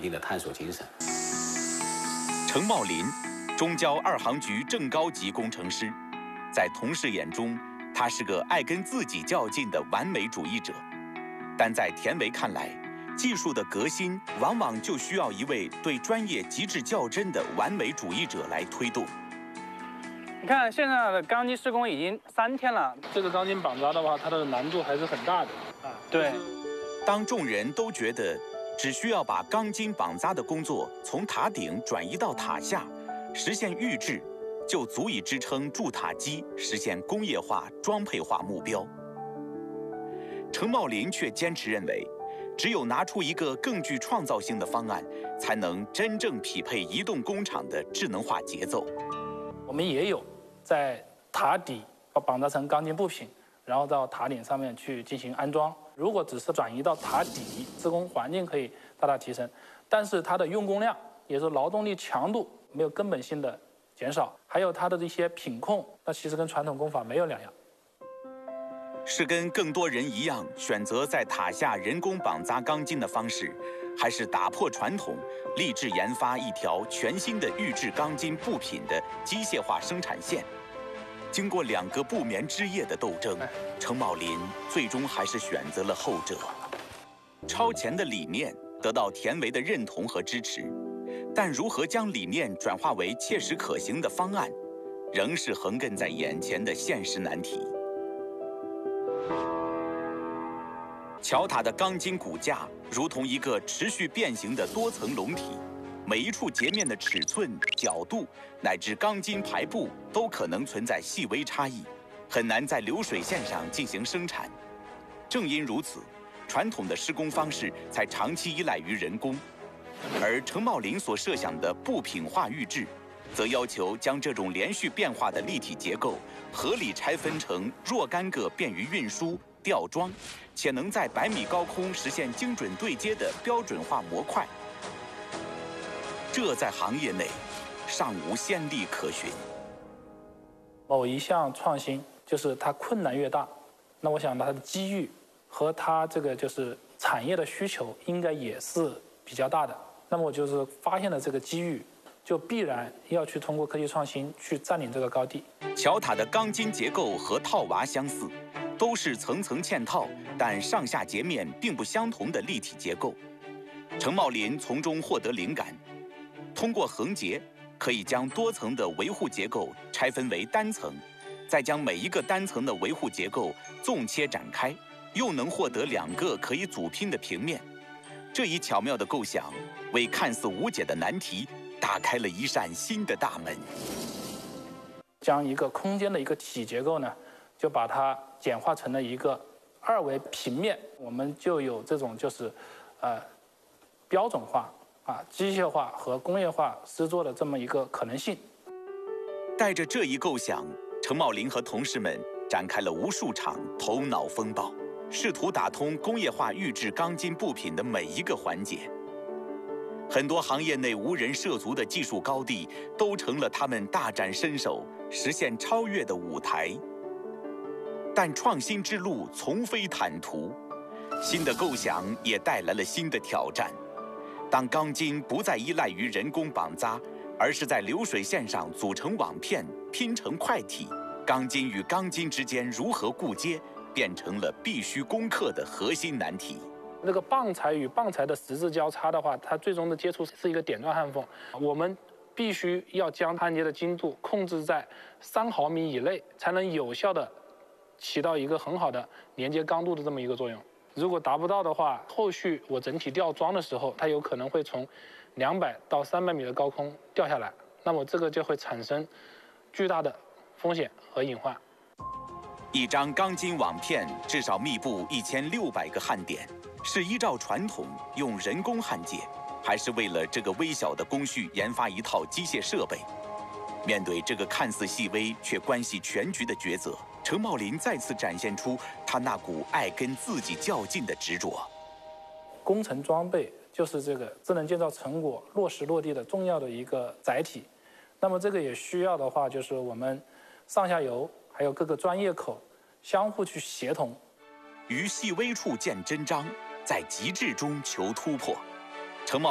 定的探索精神。 程茂林，中交2航局正高级工程师，在同事眼中，他是个爱跟自己较劲的完美主义者。但在田维看来，技术的革新往往就需要一位对专业极致较真的完美主义者来推动。 你看，现在的钢筋施工已经3天了。 这个钢筋绑扎的话，它的难度还是很大的啊。 对。 当众人都觉得只需要把钢筋绑扎的工作从塔顶转移到塔下，实现预制，就足以支撑筑塔基实现工业化、装配化目标。程茂林却坚持认为，只有拿出一个更具创造性的方案，才能真正匹配移动工厂的智能化节奏。 我们也有在塔底绑扎成钢筋部品，然后到塔顶上面去进行安装。如果只是转移到塔底，施工环境可以大大提升，但是它的用工量，也就是劳动力强度没有根本性的减少，还有它的一些品控，那其实跟传统工法没有两样。 是跟更多人一样选择在塔下人工绑扎钢筋的方式，还是打破传统，立志研发一条全新的预制钢筋部品的机械化生产线？经过2个不眠之夜的斗争，程茂林最终还是选择了后者。超前的理念得到田维的认同和支持，但如何将理念转化为切实可行的方案，仍是横亘在眼前的现实难题。桥塔的钢筋骨架如同一个持续变形的多层笼体，每一处截面的尺寸、角度乃至钢筋排布都可能存在细微差异，很难在流水线上进行生产。正因如此，传统的施工方式才长期依赖于人工，而程茂林所设想的部品化预制，则要求将这种连续变化的立体结构合理拆分成若干个便于运输、吊装，且能在100米高空实现精准对接的标准化模块。这在行业内尚无先例可循。 某一项创新，就是它困难越大，那我想它的机遇和它这个就是产业的需求应该也是比较大的。那么我就是发现了这个机遇，就必然要去通过科技创新去占领这个高地。 桥塔的钢筋结构和套娃相似，都是层层嵌套，但上下截面并不相同的立体结构。程茂林从中获得灵感，通过横截可以将多层的维护结构拆分为单层，再将每一个单层的维护结构纵切展开，又能获得2个可以组拼的平面。这一巧妙的构想，为看似无解的难题打开了一扇新的大门。 将一个空间的一个体结构呢，就把它简化成了一个2维平面，我们就有这种就是标准化机械化和工业化施作的这么一个可能性。 带着这一构想，程茂林和同事们展开了无数场头脑风暴，试图打通工业化预制钢筋部品的每一个环节。很多行业内无人涉足的技术高地，都成了他们大展身手、实现超越的舞台。但创新之路从非坦途，新的构想也带来了新的挑战。当钢筋不再依赖于人工绑扎，而是在流水线上组成网片、拼成块体，钢筋与钢筋之间如何固接，变成了必须攻克的核心难题。 这个棒材与棒材的十字交叉的话，它最终的接触是一个点状焊缝，我们必须要将焊接的精度控制在3毫米以内，才能有效的起到一个很好的连接刚度的这么一个作用。如果达不到的话，后续我整体吊装的时候，它有可能会从200到300米的高空掉下来，那么这个就会产生巨大的风险和隐患。 一张钢筋网片至少密布1600个焊点，是依照传统用人工焊接，还是为了这个微小的工序研发一套机械设备？面对这个看似细微却关系全局的抉择，程茂林再次展现出他那股爱跟自己较劲的执着。 工程装备就是这个智能建造成果落实落地的重要的一个载体。那么这个也需要的话，就是我们上下游还有各个专业口相互去协同， 于细微处见真章，在极致中求突破。程茂